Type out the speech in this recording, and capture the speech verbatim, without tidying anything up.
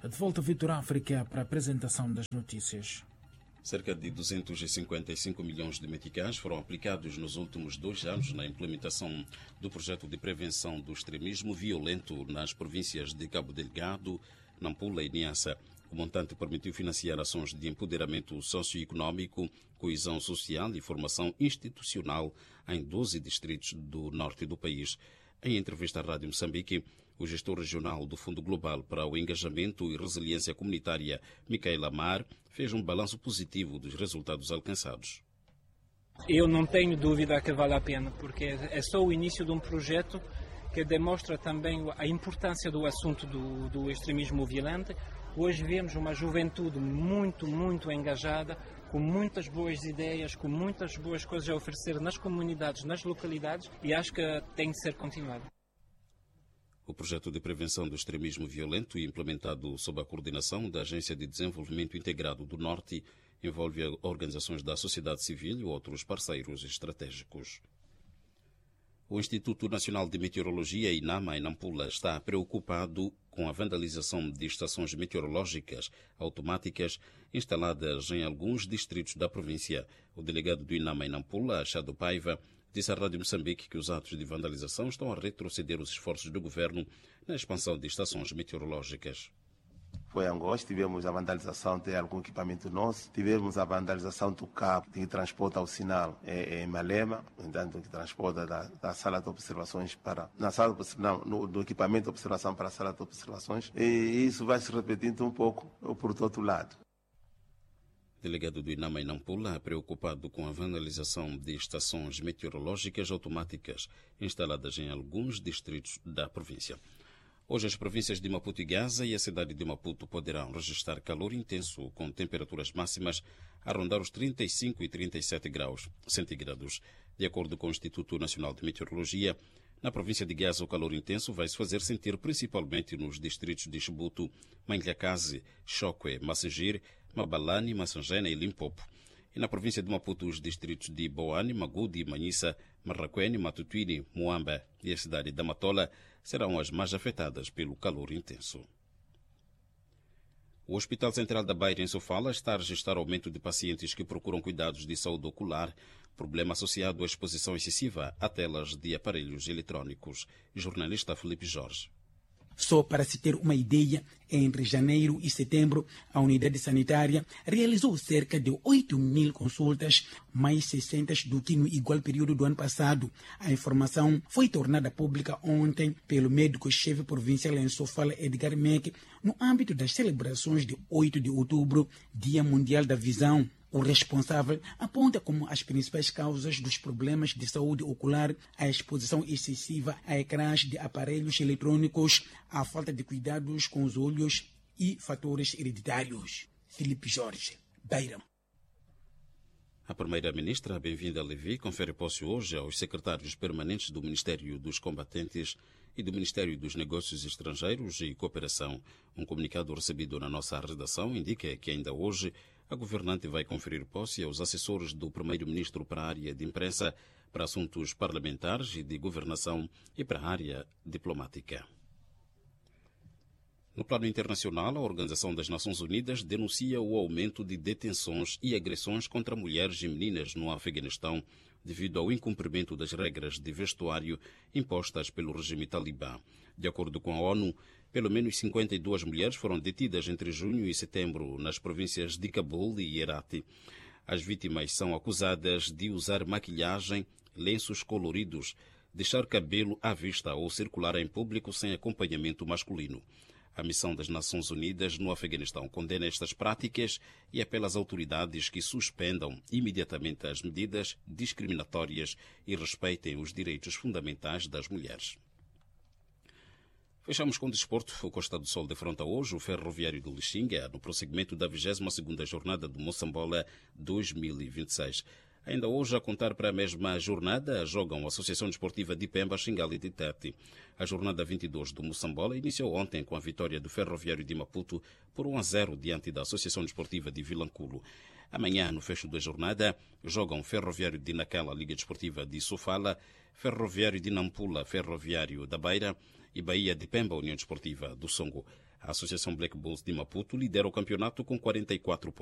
De volta a Vitor África para a apresentação das notícias. Cerca de duzentos e cinquenta e cinco milhões de meticais foram aplicados nos últimos dois anos na implementação do projeto de prevenção do extremismo violento nas províncias de Cabo Delgado, Nampula e Niassa. O montante permitiu financiar ações de empoderamento socioeconômico, coesão social e formação institucional em doze distritos do norte do país. Em entrevista à Rádio Moçambique, o gestor regional do Fundo Global para o Engajamento e Resiliência Comunitária, Micaela Mar, fez um balanço positivo dos resultados alcançados. Eu não tenho dúvida que vale a pena, porque é só o início de um projeto que demonstra também a importância do assunto do, do extremismo violento. Hoje vemos uma juventude muito, muito engajada, com muitas boas ideias, com muitas boas coisas a oferecer nas comunidades, nas localidades, e acho que tem de ser continuado. O projeto de prevenção do extremismo violento, implementado sob a coordenação da Agência de Desenvolvimento Integrado do Norte, envolve organizações da sociedade civil e outros parceiros estratégicos. O Instituto Nacional de Meteorologia, INAMA, em Nampula, está preocupado com a vandalização de estações meteorológicas automáticas instaladas em alguns distritos da província. O delegado do INAMA em Nampula, Achado Paiva, disse à Rádio Moçambique que os atos de vandalização estão a retroceder os esforços do governo na expansão de estações meteorológicas. Foi em Angola, tivemos a vandalização de algum equipamento nosso, tivemos a vandalização do cabo que transporta o sinal em Malema, entanto, que transporta da, da sala de observações para, na sala de, não, no, do equipamento de observação para a sala de observações, e isso vai se repetindo um pouco por todo lado. Delegado do INAMA em Nampula, preocupado com a vandalização de estações meteorológicas automáticas instaladas em alguns distritos da província. Hoje as províncias de Maputo e Gaza e a cidade de Maputo poderão registrar calor intenso com temperaturas máximas a rondar os trinta e cinco e trinta e sete graus centígrados. De acordo com o Instituto Nacional de Meteorologia, na província de Gaza o calor intenso vai se fazer sentir principalmente nos distritos de Chibuto, Manhacase, Chokwe, Massengir, Mabalane, Massangena e Limpopo. E na província de Maputo, os distritos de Boane, Magudi, Manhissa, Marraquene, Matutuine, Muamba e a cidade da Matola serão as mais afetadas pelo calor intenso. O Hospital Central da Beira, em Sofala, está a registrar aumento de pacientes que procuram cuidados de saúde ocular, problema associado à exposição excessiva a telas de aparelhos eletrônicos. Jornalista Felipe Jorge. Só para se ter uma ideia, entre janeiro e setembro, a unidade sanitária realizou cerca de oito mil consultas, mais seiscentas do que no igual período do ano passado. A informação foi tornada pública ontem pelo médico-chefe provincial em Sofala, Edgar Meck, no âmbito das celebrações de oito de outubro, Dia Mundial da Visão. O responsável aponta como as principais causas dos problemas de saúde ocular a exposição excessiva a ecrãs de aparelhos eletrônicos, a falta de cuidados com os olhos e fatores hereditários. Felipe Jorge, Beira. A primeira-ministra, Bem-vinda Levi, confere posse hoje aos secretários permanentes do Ministério dos Combatentes e do Ministério dos Negócios Estrangeiros e Cooperação. Um comunicado recebido na nossa redação indica que ainda hoje a governante vai conferir posse aos assessores do primeiro-ministro para a área de imprensa, para assuntos parlamentares e de governação e para a área diplomática. No plano internacional, a Organização das Nações Unidas denuncia o aumento de detenções e agressões contra mulheres e meninas no Afeganistão devido ao incumprimento das regras de vestuário impostas pelo regime talibã. De acordo com a ONU, pelo menos cinquenta e duas mulheres foram detidas entre junho e setembro nas províncias de Cabul e Herat. As vítimas são acusadas de usar maquilhagem, lenços coloridos, deixar cabelo à vista ou circular em público sem acompanhamento masculino. A missão das Nações Unidas no Afeganistão condena estas práticas e apela às autoridades que suspendam imediatamente as medidas discriminatórias e respeitem os direitos fundamentais das mulheres. Fechamos com o desporto. O Costa do Sol defronta hoje o Ferroviário do Lixinga no prosseguimento da vigésima segunda jornada do Moçambola dois mil e vinte e seis. Ainda hoje, a contar para a mesma jornada, jogam a Associação Desportiva de Pemba, Xingale e de Tete. A jornada vinte e dois do Moçambola iniciou ontem com a vitória do Ferroviário de Maputo por um a zero diante da Associação Desportiva de Vilanculo. Amanhã, no fecho da jornada, jogam Ferroviário de Naquela, Liga Desportiva de Sofala, Ferroviário de Nampula, Ferroviário da Beira e Bahia de Pemba, União Desportiva do Songo. A Associação Black Bulls de Maputo lidera o campeonato com quarenta e quatro pontos.